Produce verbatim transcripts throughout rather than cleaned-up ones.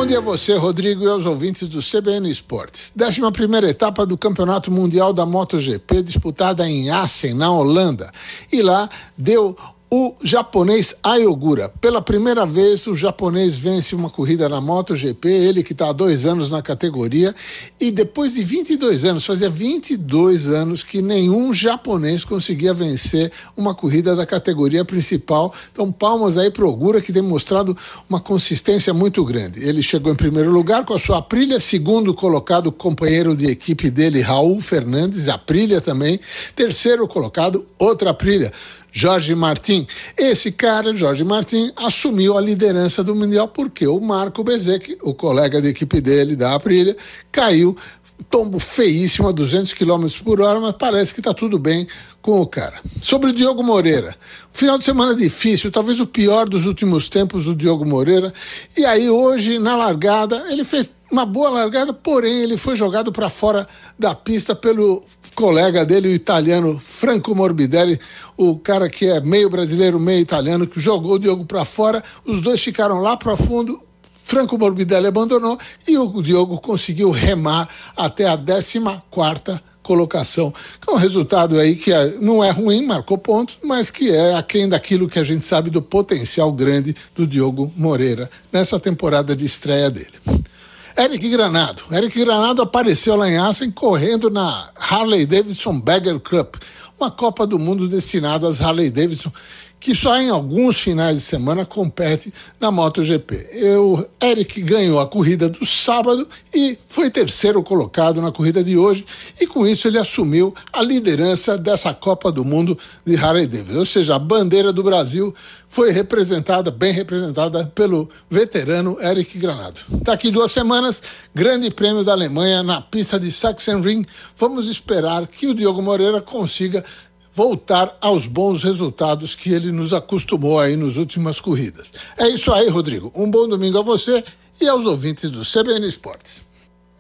dia a você, Rodrigo, e aos ouvintes do C B N Esportes. décima primeira etapa do Campeonato Mundial da MotoGP, disputada em Assen, na Holanda. E lá deu o japonês Ai Ogura. Pela primeira vez, o japonês vence uma corrida na MotoGP, ele que está há dois anos na categoria, e depois de vinte e dois anos, fazia vinte e dois anos que nenhum japonês conseguia vencer uma corrida da categoria principal. Então, palmas aí para o Ogura, que tem mostrado uma consistência muito grande. Ele chegou em primeiro lugar com a sua Aprilia, segundo colocado o companheiro de equipe dele, Raul Fernandes, Aprilia também, terceiro colocado, outra Aprilia, Jorge Martin. Esse cara, Jorge Martin, assumiu a liderança do Mundial porque o Marco Bezzecchi, o colega de equipe dele, da Aprilia, caiu, tombo feíssimo a duzentos quilômetros por hora, mas parece que está tudo bem com o cara. Sobre o Diogo Moreira, final de semana difícil, talvez o pior dos últimos tempos do Diogo Moreira, e aí hoje, na largada, ele fez uma boa largada, porém ele foi jogado para fora da pista pelo colega dele, o italiano Franco Morbidelli, o cara que é meio brasileiro, meio italiano, que jogou o Diogo para fora. Os dois ficaram lá para fundo, Franco Morbidelli abandonou e o Diogo conseguiu remar até a décima quarta colocação. É um resultado aí que não é ruim, marcou pontos, mas que é aquém daquilo que a gente sabe do potencial grande do Diogo Moreira nessa temporada de estreia dele. Eric Granado. Eric Granado apareceu lá em Assen correndo na Harley Davidson Bagger Cup, uma Copa do Mundo destinada às Harley Davidson, que só em alguns finais de semana compete na MotoGP. O Eric ganhou a corrida do sábado e foi terceiro colocado na corrida de hoje, e com isso ele assumiu a liderança dessa Copa do Mundo de Harley Davidson. Ou seja, a bandeira do Brasil foi representada, bem representada pelo veterano Eric Granado. Daqui duas semanas, Grande Prêmio da Alemanha na pista de Sachsenring. Vamos esperar que o Diogo Moreira consiga voltar aos bons resultados que ele nos acostumou aí nas últimas corridas. É isso aí, Rodrigo. Um bom domingo a você e aos ouvintes do C B N Esportes.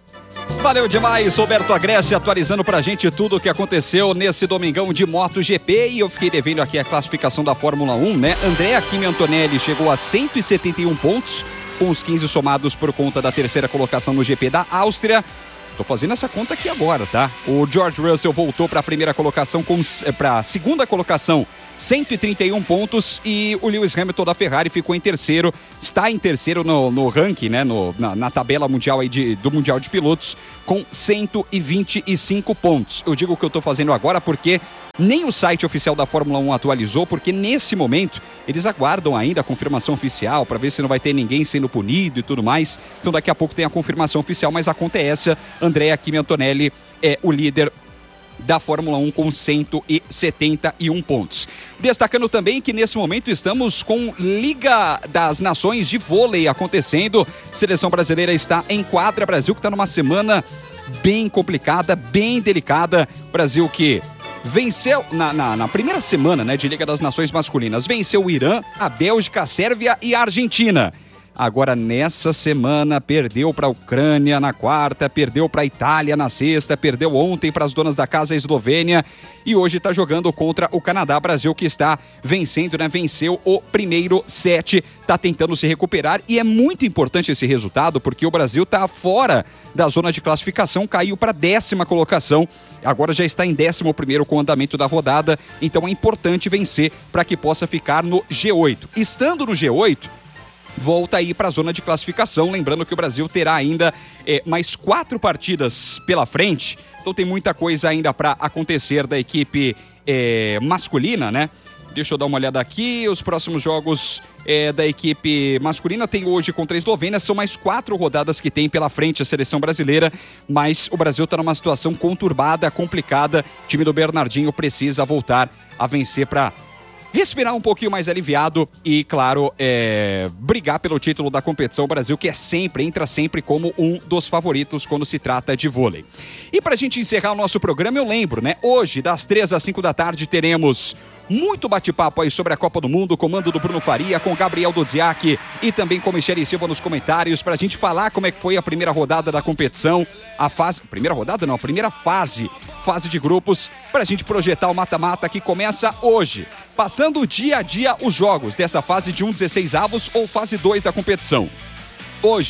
Valeu demais, Roberto Agreste, atualizando pra gente tudo o que aconteceu nesse domingão de MotoGP. E eu fiquei devendo aqui a classificação da Fórmula um, né? Andrea Kimi Antonelli chegou a cento e setenta e um pontos, com os quinze somados por conta da terceira colocação no G P da Áustria. Tô fazendo essa conta aqui agora, tá? O George Russell voltou para a primeira colocação, para a segunda colocação, cento e trinta e um pontos, e o Lewis Hamilton da Ferrari ficou em terceiro, está em terceiro no, no ranking, né? No, na, na tabela mundial aí de, do Mundial de Pilotos, com cento e vinte e cinco pontos. Eu digo o que eu tô fazendo agora porque nem o site oficial da Fórmula um atualizou, porque nesse momento eles aguardam ainda a confirmação oficial para ver se não vai ter ninguém sendo punido e tudo mais. Então daqui a pouco tem a confirmação oficial, mas a conta é essa. Andrea Kimi Antonelli é o líder da Fórmula um com cento e setenta e um pontos. Destacando também que nesse momento estamos com Liga das Nações de Vôlei acontecendo. Seleção brasileira está em quadra. Brasil que está numa semana bem complicada, bem delicada. Brasil que venceu na, na, na primeira semana, né, de Liga das Nações Masculinas, venceu o Irã, a Bélgica, a Sérvia e a Argentina. Agora, nessa semana, perdeu para a Ucrânia na quarta, perdeu para a Itália na sexta, perdeu ontem para as donas da casa, a Eslovênia, e hoje está jogando contra o Canadá. Brasil que está vencendo, né? Venceu o primeiro set, está tentando se recuperar, e é muito importante esse resultado, porque o Brasil está fora da zona de classificação, caiu para a décima colocação, agora já está em décimo primeiro com o andamento da rodada, então é importante vencer para que possa ficar no G oito. Estando no G oito, volta aí para a zona de classificação, lembrando que o Brasil terá ainda é, mais quatro partidas pela frente, então tem muita coisa ainda para acontecer da equipe é, masculina, né? Deixa eu dar uma olhada aqui, os próximos jogos é, da equipe masculina tem hoje contra a Eslovênia, são mais quatro rodadas que tem pela frente a seleção brasileira, mas o Brasil está numa situação conturbada, complicada, o time do Bernardinho precisa voltar a vencer para respirar um pouquinho mais aliviado e, claro, é, brigar pelo título da competição. O Brasil que é sempre, entra sempre como um dos favoritos quando se trata de vôlei. E pra gente encerrar o nosso programa, eu lembro, né? Hoje, das três às cinco da tarde, teremos muito bate-papo aí sobre a Copa do Mundo, comando do Bruno Faria, com Gabriel Dodziak e também com Michele Silva nos comentários, pra gente falar como é que foi a primeira rodada da competição, a fase, primeira rodada não, a primeira fase, fase de grupos, pra gente projetar o mata-mata que começa hoje, passando dia a dia os jogos dessa fase de um dezesseis avos ou fase dois da competição. Hoje,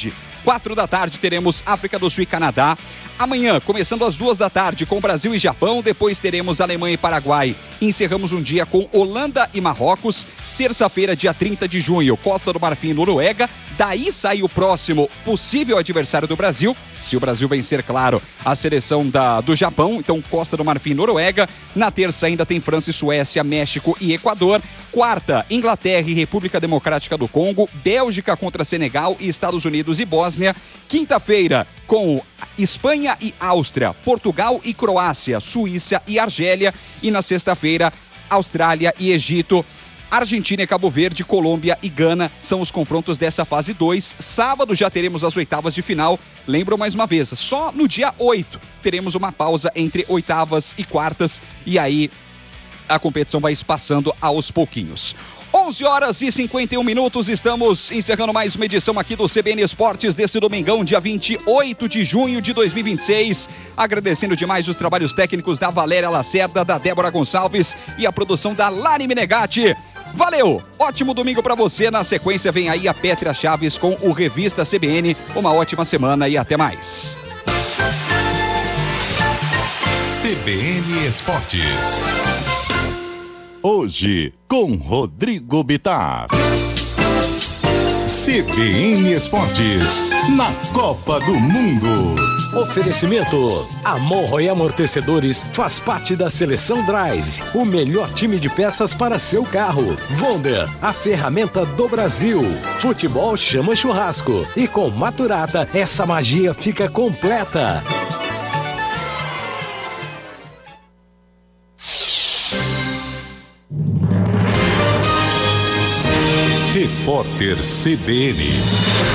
Quatro da tarde teremos África do Sul e Canadá. Amanhã, começando às duas da tarde, com Brasil e Japão. Depois teremos Alemanha e Paraguai. Encerramos um dia com Holanda e Marrocos. Terça-feira, dia trinta de junho, Costa do Marfim e Noruega. Daí sai o próximo possível adversário do Brasil, se o Brasil vencer, claro, a seleção da, do Japão. Então, Costa do Marfim e Noruega. Na terça ainda tem França e Suécia, México e Equador. Quarta, Inglaterra e República Democrática do Congo. Bélgica contra Senegal e Estados Unidos e Bósnia. Quinta-feira, com Espanha e Áustria, Portugal e Croácia, Suíça e Argélia. E na sexta-feira, Austrália e Egito. Argentina e Cabo Verde, Colômbia e Gana são os confrontos dessa fase dois. Sábado já teremos as oitavas de final. Lembro mais uma vez, só no dia oito teremos uma pausa entre oitavas e quartas. E aí a competição vai espaçando aos pouquinhos. onze horas e cinquenta e um minutos, estamos encerrando mais uma edição aqui do C B N Esportes desse domingão, dia vinte e oito de junho de dois mil e vinte e seis. Agradecendo demais os trabalhos técnicos da Valéria Lacerda, da Débora Gonçalves e a produção da Lari Menegatti. Valeu! Ótimo domingo pra você. Na sequência vem aí a Pétria Chaves com o Revista C B N. Uma ótima semana e até mais. C B N Esportes. Hoje, com Rodrigo Bittar. C B N Esportes, na Copa do Mundo. Oferecimento: Amorro e Amortecedores faz parte da Seleção Drive, o melhor time de peças para seu carro. Wonder, a ferramenta do Brasil. Futebol chama churrasco. E com Maturata, essa magia fica completa. Repórter C B N.